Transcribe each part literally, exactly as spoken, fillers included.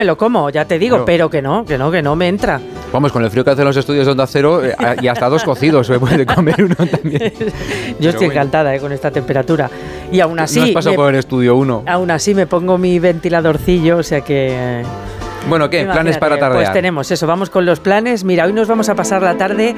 Me lo como, ya te digo, Claro. pero que no, que no, que no me entra. Vamos, con el frío que hacen los estudios de Onda Cero, eh, y hasta dos cocidos se puede comer uno también. Yo estoy bueno. encantada eh, con esta temperatura. Y aún así, ¿No has pasado me, por el estudio uno? aún así me pongo mi ventiladorcillo, o sea que... Bueno, ¿qué? Imagínate, ¿Planes para tardear? Pues tenemos eso, vamos con los planes. Mira, hoy nos vamos a pasar la tarde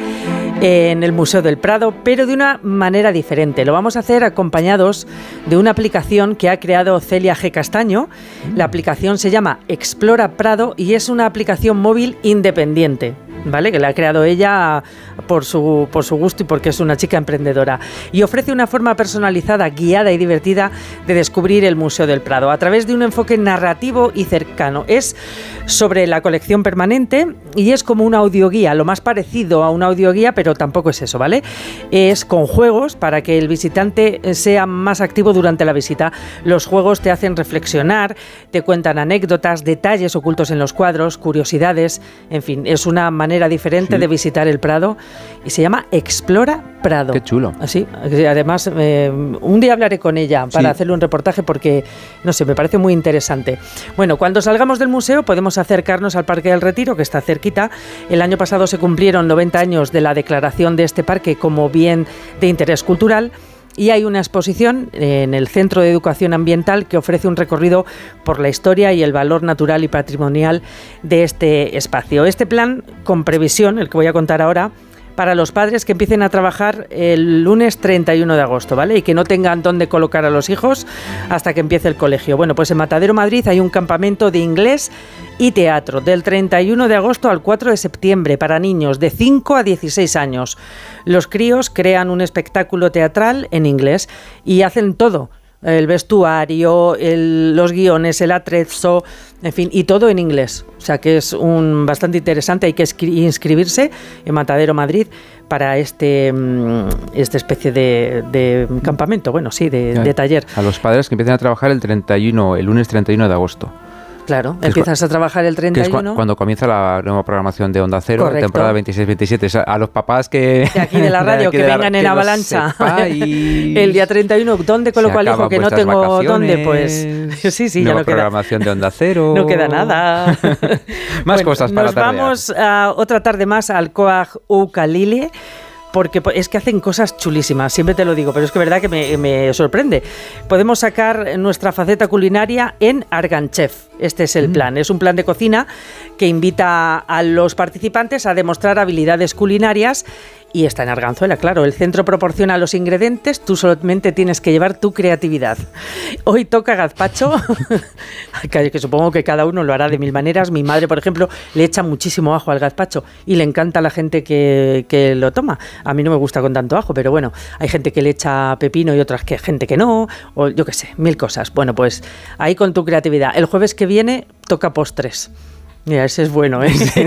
en el Museo del Prado, pero de una manera diferente. Lo vamos a hacer acompañados de una aplicación que ha creado Celia G. Castaño. La aplicación se llama Explora Prado y es una aplicación móvil independiente, ¿vale? Que la ha creado ella por su, por su gusto y porque es una chica emprendedora. Y ofrece una forma personalizada, guiada y divertida de descubrir el Museo del Prado a través de un enfoque narrativo y cercano. Es sobre la colección permanente y es como una audioguía, lo más parecido a una audioguía, pero tampoco es eso, ¿vale? Es con juegos para que el visitante sea más activo durante la visita. Los juegos te hacen reflexionar, te cuentan anécdotas, detalles ocultos en los cuadros, curiosidades, en fin, es una manera diferente Sí. de visitar el Prado y se llama Explora Prado. Qué chulo. Así, además, eh, un día hablaré con ella para Sí. hacerle un reportaje porque, no sé, me parece muy interesante. Bueno, cuando salgamos del museo podemos acercarnos al Parque del Retiro, que está cerquita. El año pasado se cumplieron noventa años de la declaración de este parque como bien de interés cultural. Y hay una exposición en el Centro de Educación Ambiental que ofrece un recorrido por la historia y el valor natural y patrimonial de este espacio. Este plan con previsión, el que voy a contar ahora, para los padres que empiecen a trabajar el lunes treinta y uno de agosto, ¿vale? Y que no tengan dónde colocar a los hijos hasta que empiece el colegio. Bueno, pues en Matadero, Madrid, hay un campamento de inglés y teatro del treinta y uno de agosto al cuatro de septiembre para niños de cinco a dieciséis años. Los críos crean un espectáculo teatral en inglés y hacen todo. El vestuario, el, los guiones, el atrezo, en fin, y todo en inglés. O sea que es un bastante interesante. Hay que escri- inscribirse en Matadero, Madrid, para este esta especie de, de campamento, bueno, sí, de, de taller. A los padres que empiecen a trabajar el treinta y uno, el lunes treinta y uno de agosto. Claro, Que empiezas es, a trabajar el treinta y uno. Que es cu- cuando comienza la nueva programación de Onda Cero, Correcto. temporada veintiséis veintisiete. O sea, a los papás que... De aquí de la radio, aquí que de la- vengan en que lo avalancha. sepáis. El día treinta y uno, ¿dónde coloco al hijo? Que no tengo dónde, pues... Sí, sí, ya nueva no queda. programación de Onda Cero. No queda nada. Más Bueno, cosas para nos tardear. vamos a otra tarde más al Coag Ukalile, porque es que hacen cosas chulísimas, siempre te lo digo, pero es que es verdad que me, me sorprende. Podemos sacar nuestra faceta culinaria en Arganchef. Este es el mm. plan. Es un plan de cocina que invita a los participantes a demostrar habilidades culinarias. Y está en Arganzuela, claro. El centro proporciona los ingredientes, tú solamente tienes que llevar tu creatividad. Hoy toca gazpacho, que supongo que cada uno lo hará de mil maneras. Mi madre, por ejemplo, le echa muchísimo ajo al gazpacho y le encanta a la gente que, que lo toma. A mí no me gusta con tanto ajo, pero bueno, hay gente que le echa pepino y otras que gente que no, o yo qué sé, mil cosas. Bueno, pues ahí con tu creatividad. El jueves que viene toca postres. Mira, ese es bueno, ¿eh?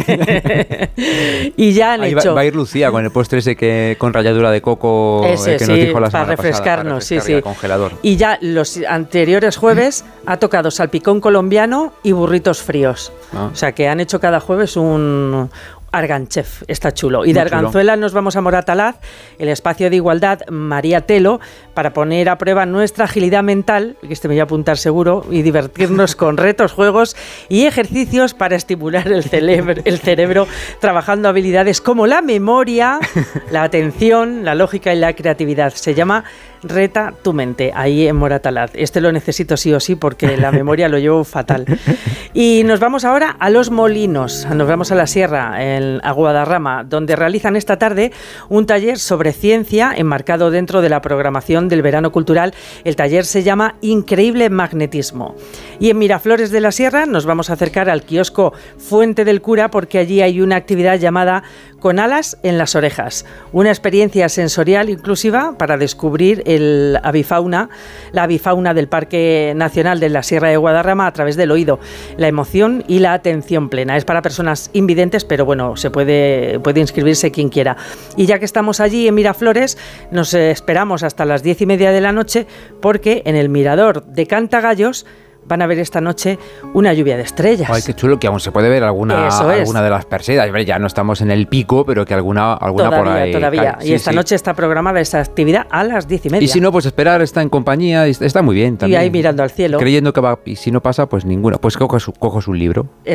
Y ya han Ahí hecho... Va, va a ir Lucía con el postre ese que con ralladura de coco ese, eh, que sí, nos dijo la para semana refrescarnos, pasada, para refrescar sí, el sí. congelador. Y ya los anteriores jueves ha tocado salpicón colombiano y burritos fríos. Ah. O sea que han hecho cada jueves un... Arganchef, está chulo. Y de Muy chulo. Arganzuela nos vamos a Moratalaz, el espacio de igualdad María Telo, para poner a prueba nuestra agilidad mental, que este me voy a apuntar seguro, y divertirnos con retos, juegos y ejercicios para estimular el cerebro, el cerebro trabajando habilidades como la memoria, la atención, la lógica y la creatividad. Se llama Reta tu mente, ahí en Moratalaz. Este lo necesito sí o sí porque la memoria lo llevo fatal. Y nos vamos ahora a Los Molinos, nos vamos a la sierra, en, a Guadarrama, donde realizan esta tarde un taller sobre ciencia enmarcado dentro de la programación del verano cultural. El taller se llama Increíble Magnetismo. Y en Miraflores de la Sierra nos vamos a acercar al kiosco Fuente del Cura porque allí hay una actividad llamada Con alas en las orejas, una experiencia sensorial inclusiva para descubrir el avifauna, la avifauna del Parque Nacional de la Sierra de Guadarrama a través del oído, la emoción y la atención plena. Es para personas invidentes, pero bueno, se puede, puede inscribirse quien quiera. Y ya que estamos allí en Miraflores, nos esperamos hasta las diez y media de la noche porque en el mirador de Cantagallos van a ver esta noche una lluvia de estrellas. Ay, qué chulo, que aún se puede ver alguna, Eso es. alguna de las Perseidas. Ya no estamos en el pico, pero que alguna, alguna todavía, por ahí. Todavía, cae. y Sí, esta sí. noche está programada esa actividad a las diez y media. Y si no, pues esperar, está en compañía, está muy bien también. Y ahí mirando al cielo. Creyendo que va, y si no pasa, pues ninguna. Pues coges, coges un libro.